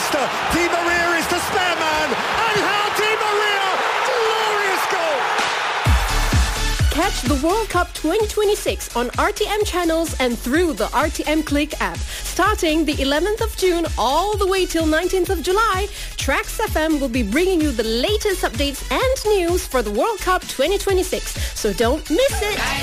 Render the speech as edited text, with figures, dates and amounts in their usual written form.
Iniesta, Di Maria is the spare man, Angel Di Maria, glorious goal! Catch the World Cup 2026 on RTM channels and through the RTM Click app. Starting the 11th of June all the way till 19th of July, Trax FM will be bringing you the latest updates and news for the World Cup 2026. So don't miss it!